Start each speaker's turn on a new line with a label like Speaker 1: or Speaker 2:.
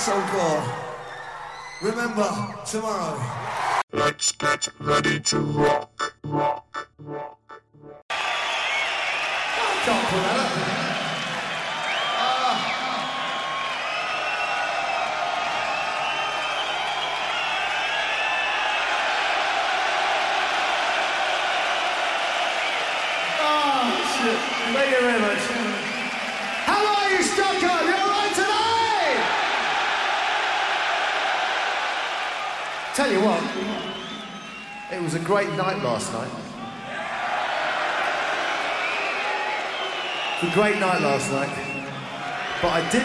Speaker 1: so cool. Remember, tomorrow.
Speaker 2: Let's get ready to rock, rock, rock.
Speaker 1: Can't pull that up. Shit. Thank you very much. How are you, Stockholm? You alright tonight? Tell you what, it was a great night last night. It was a great night last night. But I did